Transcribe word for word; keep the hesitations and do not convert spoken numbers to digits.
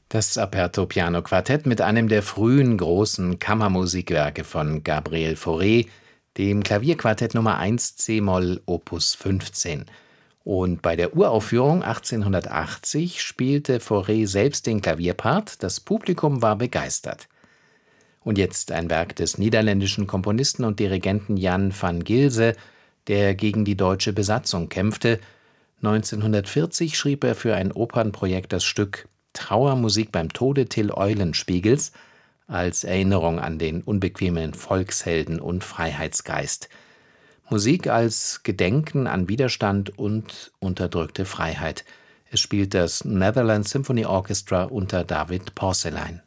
Das Aperto-Piano-Quartett mit einem der frühen großen Kammermusikwerke von Gabriel Fauré, dem Klavierquartett Nummer eins c-Moll Opus fünfzehn. Und bei der Uraufführung achtzehnhundertachtzig spielte Fauré selbst den Klavierpart, das Publikum war begeistert. Und jetzt ein Werk des niederländischen Komponisten und Dirigenten Jan van Gilse, der gegen die deutsche Besatzung kämpfte. neunzehnhundertvierzig schrieb er für ein Opernprojekt das Stück Trauermusik beim Tode Till Eulenspiegels als Erinnerung an den unbequemen Volkshelden und Freiheitsgeist. Musik als Gedenken an Widerstand und unterdrückte Freiheit. Es spielt das Netherlands Symphony Orchestra unter David Porcelein.